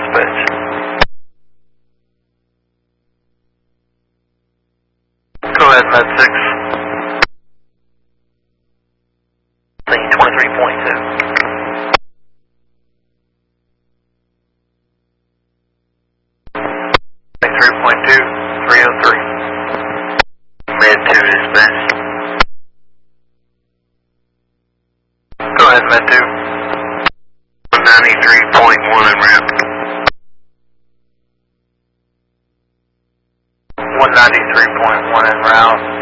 dispatch. Go ahead, Med 6. 23.2. 3.2, 303. Med 2 dispatch. Go ahead, Med 2. 93.1 en route. 193.1 en route.